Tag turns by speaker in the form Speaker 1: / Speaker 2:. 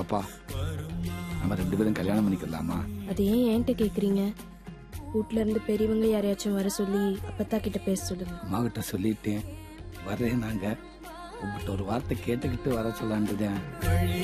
Speaker 1: அப்பா நம்ம 2 பேரும் கல்யாணம் பண்ணிக்கலாமா?
Speaker 2: அது ஏன் என்கிட்ட கேக்குறீங்க? வீட்ல இருந்து பெரியவங்க யாரையாச்சும் வர சொல்லி அப்பத்தா கிட்ட பேச சொல்லுங்க.
Speaker 1: அம்மா கிட்ட சொல்லிட்டேன், வர்றேன். நாங்க உங்கள்கிட்ட ஒரு வார்த்தை கேட்டுக்கிட்டு வர சொல்லான்ட்டுதான்.